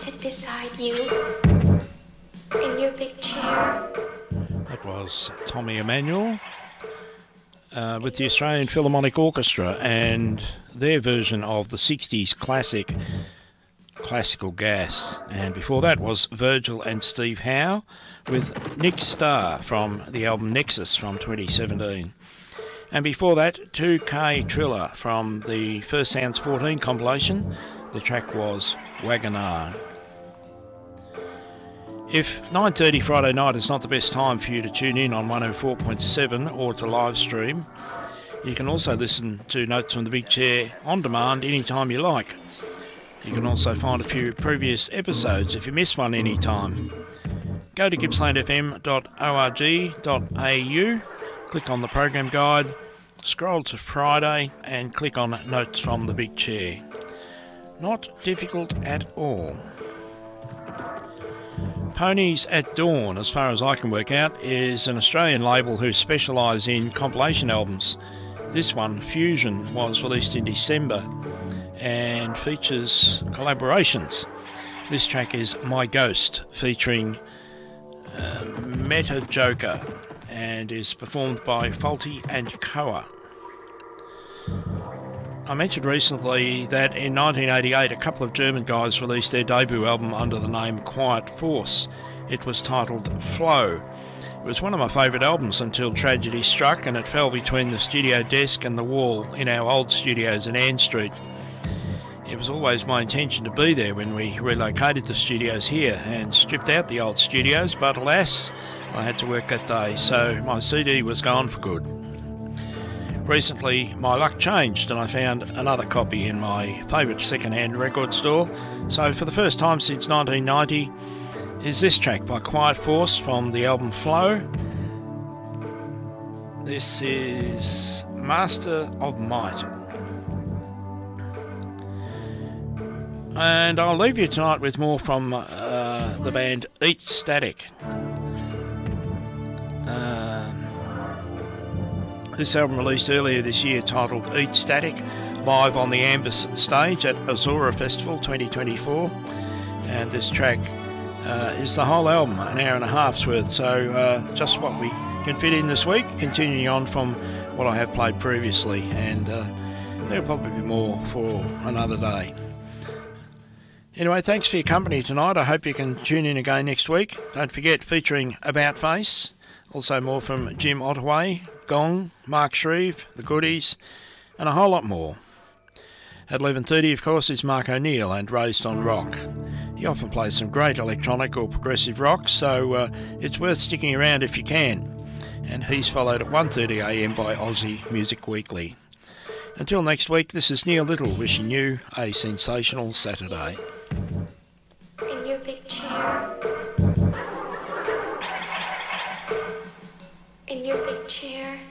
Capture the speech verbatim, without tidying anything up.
sit beside you in your big chair? That was Tommy Emmanuel uh, with the Australian Philharmonic Orchestra and their version of the sixties classic Classical Gas. And before that was Virgil and Steve Howe with Nick Starr from the album Nexus from twenty seventeen. And before that, two K Triller from the First Sounds fourteen compilation. The track was Wagoner. If nine thirty Friday night is not the best time for you to tune in on one oh four point seven or to live stream, you can also listen to Notes from the Big Chair on demand anytime you like. You can also find a few previous episodes if you miss one anytime. Go to gippsland f m dot org dot a u, click on the program guide, scroll to Friday and click on Notes from the Big Chair. Not difficult at all. Ponies at Dawn, as far as I can work out, is an Australian label who specialise in compilation albums. This one, Fusion, was released in December and features collaborations. This track is My Ghost, featuring uh, Meta Joker, and is performed by Faulty and Koa. I mentioned recently that in nineteen eighty-eight a couple of German guys released their debut album under the name Quiet Force. It was titled Flow. It was one of my favourite albums until tragedy struck and it fell between the studio desk and the wall in our old studios in Ann Street. It was always my intention to be there when we relocated the studios here and stripped out the old studios, but alas, I had to work that day, so my C D was gone for good. Recently, my luck changed and I found another copy in my favourite second-hand record store. So for the first time since nineteen ninety is this track by Quiet Force from the album Flow. This is Master of Might. And I'll leave you tonight with more from uh, the band Eat Static. Uh, this album released earlier this year titled Eat Static, live on the Ambus stage at Azora Festival twenty twenty-four. And this track uh, is the whole album, an hour and a half's worth, so uh, just what we can fit in this week, continuing on from what I have played previously, and uh, there'll probably be more for another day. Anyway, thanks for your company tonight. I hope you can tune in again next week. Don't forget, featuring About Face, also more from Jim Ottaway, Gong, Mark Shreve, The Goodies, and a whole lot more. At eleven thirty, of course, is Mark O'Neill and Raised on Rock. He often plays some great electronic or progressive rock, so uh, it's worth sticking around if you can. And he's followed at one thirty a m by Aussie Music Weekly. Until next week, this is Neil Little wishing you a sensational Saturday. In your big chair.